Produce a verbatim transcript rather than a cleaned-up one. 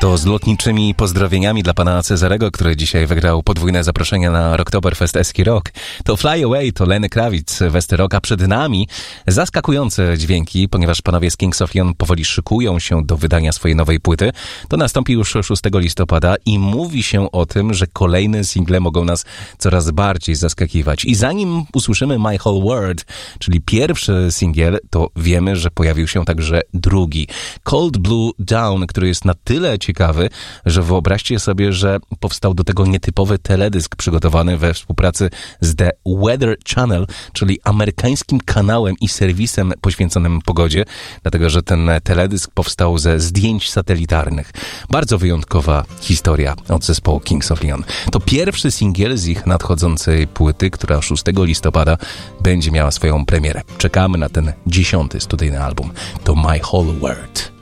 To z lotniczymi pozdrowieniami dla pana Cezarego, który dzisiaj wygrał podwójne zaproszenie na Rocktoberfest Eski Rock. To Fly Away, to Lenny Kravitz, Westy Rock, a przed nami zaskakujące dźwięki, ponieważ panowie z Kings of Leon powoli szykują się do wydania swojej nowej płyty. To nastąpi już szóstego listopada i mówi się o tym, że kolejne single mogą nas coraz bardziej zaskakiwać. I zanim usłyszymy My Whole World, czyli pierwszy singiel, to wiemy, że pojawił się także drugi. Cold Blue Dawn, który jest na tyle ciekawy, że wyobraźcie sobie, że powstał do tego nietypowy teledysk przygotowany we współpracy z The Weather Channel, czyli amerykańskim kanałem i serwisem poświęconym pogodzie, dlatego że ten teledysk powstał ze zdjęć satelitarnych. Bardzo wyjątkowa historia od zespołu Kings of Leon. To pierwszy singiel z ich nadchodzącej płyty, która szóstego listopada będzie miała swoją premierę. Czekamy na ten dziesiąty studyjny album. To My Whole World.